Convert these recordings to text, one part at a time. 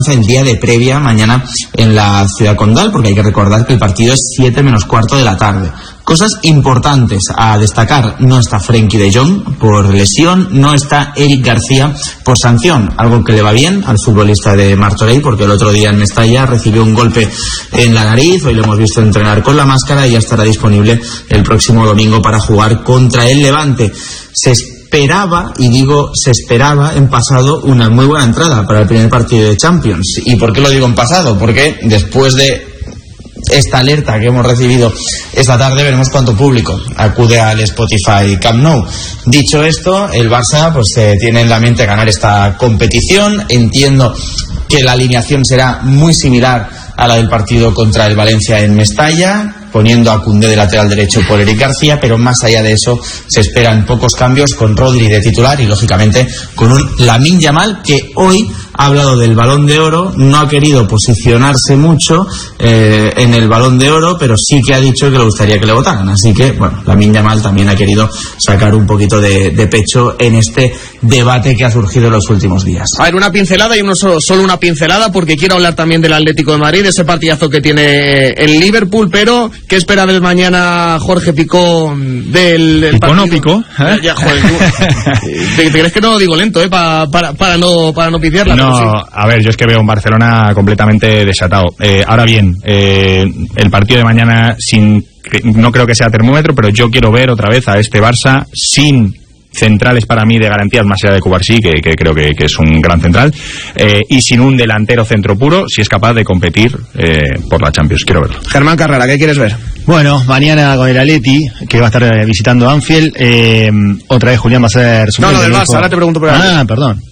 el día de previa mañana en la Ciudad Condal, porque hay que recordar que el partido es 7 menos cuarto de la tarde. Cosas importantes a destacar: no está Frenkie de Jong por lesión, no está Eric García por sanción, algo que le va bien al futbolista de Martorell, porque el otro día en Mestalla recibió un golpe en la nariz. Hoy lo hemos visto entrenar con la máscara y ya estará disponible el próximo domingo para jugar contra el Levante. Se esperaba, y digo se esperaba, en pasado una muy buena entrada para el primer partido de Champions. ¿Y por qué lo digo en pasado? Porque después de esta alerta que hemos recibido esta tarde, veremos cuánto público acude al Spotify Camp Nou. Dicho esto, el Barça pues tiene en la mente ganar esta competición. Entiendo que la alineación será muy similar a la del partido contra el Valencia en Mestalla, poniendo a Koundé de lateral derecho por Eric García, pero más allá de eso se esperan pocos cambios, con Rodri de titular y lógicamente con un Lamine Yamal que hoy ha hablado del Balón de Oro. No ha querido posicionarse mucho en el Balón de Oro, pero sí que ha dicho que le gustaría que le votaran. Así que, bueno, Lamine Yamal también ha querido sacar un poquito de pecho en este debate que ha surgido en los últimos días. A ver, una pincelada y solo una pincelada, porque quiero hablar también del Atlético de Madrid, de ese partidazo que tiene el Liverpool. Pero ¿qué espera del mañana Jorge Picó del Picó partido? No picó, ¿eh? Ya, joder, ¿te crees que no lo digo lento, para no piciarla? No, sí. A ver, yo es que veo un Barcelona completamente desatado. Ahora bien, el partido de mañana no creo que sea termómetro, pero yo quiero ver otra vez a este Barça sin centrales para mí de garantías, más allá de Cubarsí, que creo que es un gran central, y sin un delantero centro puro, si es capaz de competir por la Champions. Quiero verlo. Germán Carrera, ¿qué quieres ver? Bueno, mañana con el Atleti, que va a estar visitando Anfield. Otra vez Julián va a ser suplente. No, del Barça, ahora te pregunto por ahí. Perdón.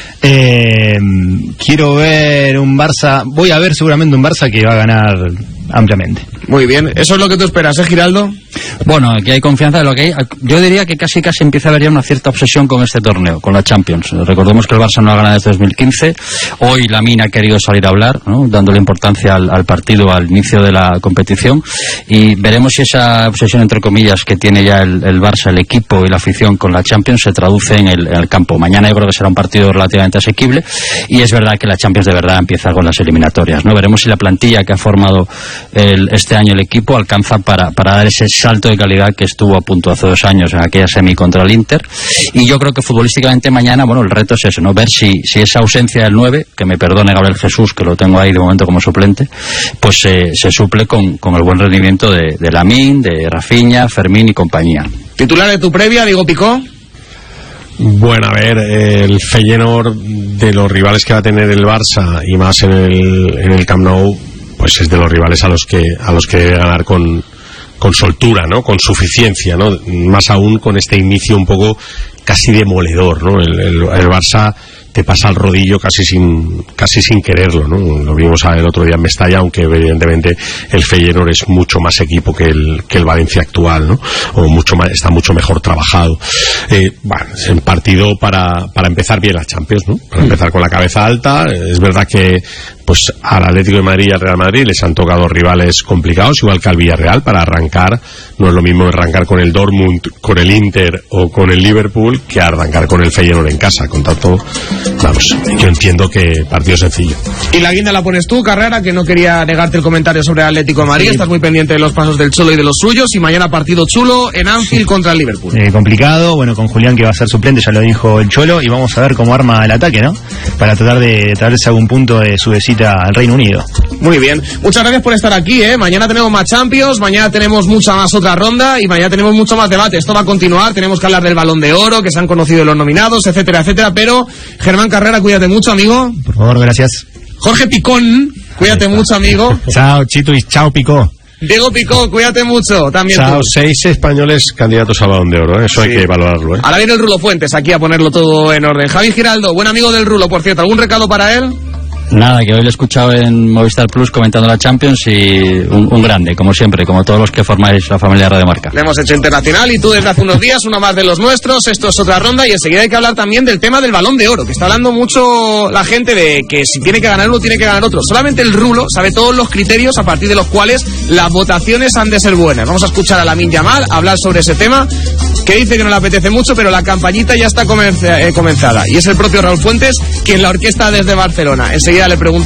Quiero ver un Barça, voy a ver seguramente un Barça que va a ganar ampliamente. Muy bien, eso es lo que tú esperas, Giraldo. Bueno, aquí hay confianza de lo que hay. Yo diría que casi empieza a haber ya una cierta obsesión con este torneo, con la Champions. Recordemos que el Barça no ha ganado desde 2015. Hoy Lamine ha querido salir a hablar, ¿no?, dándole importancia al partido, al inicio de la competición, y veremos si esa obsesión, entre comillas, que tiene ya el Barça, el equipo y la afición con la Champions se traduce en el campo. Mañana yo creo que será un partido relativamente asequible, y es verdad que la Champions de verdad empieza con las eliminatorias, ¿no? Veremos si la plantilla que ha formado este año el equipo alcanza para dar ese salto de calidad que estuvo a punto hace 2 años en aquella semi contra el Inter. Y yo creo que futbolísticamente mañana, bueno, el reto es eso, ¿no? Ver si esa ausencia del 9, que me perdone Gabriel Jesús, que lo tengo ahí de momento como suplente, pues se suple con el buen rendimiento de Lamine, de Rafinha, Fermín y compañía. ¿Titular de tu previa, Diego Picó? Bueno, a ver, el Feyenoord, de los rivales que va a tener el Barça, y más en el Camp Nou, pues es de los rivales a los que debe ganar con soltura, ¿no? Con suficiencia, ¿no? Más aún con este inicio un poco casi demoledor, ¿no? El Barça te pasa al rodillo casi sin quererlo, ¿no? Lo vimos el otro día en Mestalla, aunque evidentemente el Feyenoord es mucho más equipo que el Valencia actual, ¿no? O está mucho mejor trabajado. Bueno, es un partido para empezar bien la Champions, ¿no? Para empezar con la cabeza alta. Es verdad que pues al Atlético de Madrid y al Real Madrid les han tocado rivales complicados, igual que al Villarreal, para arrancar. No es lo mismo arrancar con el Dortmund, con el Inter o con el Liverpool, que arrancar con el Feyenoord en casa. Con tanto, vamos, yo entiendo que partido sencillo. Y la guinda la pones tú, Carrera, que no quería negarte el comentario sobre el Atlético de Madrid. Sí. Estás muy pendiente de los pasos del Cholo y de los suyos, y mañana partido chulo en Anfield contra el Liverpool. Complicado, bueno, con Julián, que va a ser suplente, ya lo dijo el Cholo, y vamos a ver cómo arma el ataque, ¿no? Para tratar de traerse algún punto de su visita al Reino Unido. Muy bien, muchas gracias por estar aquí, ¿eh? Mañana tenemos más Champions, mañana tenemos mucha más otra ronda, y mañana tenemos mucho más debate. Esto va a continuar, tenemos que hablar del Balón de Oro, que se han conocido los nominados, etcétera, etcétera. Pero Germán Carrera, cuídate mucho, amigo. Por favor, gracias. Jorge Picón, cuídate mucho, amigo. Chao, Chito, y chao, Picó. Diego Picó, cuídate mucho, también. Chao, 6 españoles candidatos al Balón de Oro, ¿eh? Eso sí, hay que valorarlo, ¿eh? Ahora viene el Rulo Fuentes aquí a ponerlo todo en orden. Javi Giraldo, buen amigo del Rulo, por cierto, ¿algún recado para él? Nada, que hoy lo he escuchado en Movistar Plus comentando la Champions, y un grande, como siempre, como todos los que formáis la familia Radio Marca. Le hemos hecho internacional, y tú desde hace unos días, uno más de los nuestros. Esto es otra ronda, y enseguida hay que hablar también del tema del Balón de Oro, que está hablando mucho la gente de que si tiene que ganar uno, tiene que ganar otro. Solamente el Rulo sabe todos los criterios a partir de los cuales las votaciones han de ser buenas. Vamos a escuchar a Lamine Yamal hablar sobre ese tema, que dice que no le apetece mucho, pero la campañita ya está comenzada, y es el propio Raúl Fuentes quien la orquesta desde Barcelona. Enseguida le pregunto